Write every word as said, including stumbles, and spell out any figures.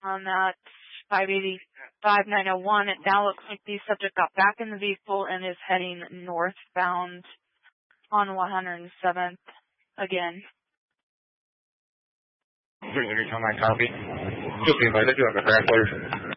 on that five eighty-five nine oh one. It now looks like the subject got back in the vehicle and is heading northbound on one hundred seventh again. Bring your time, I copy. Just invite you on the back, please.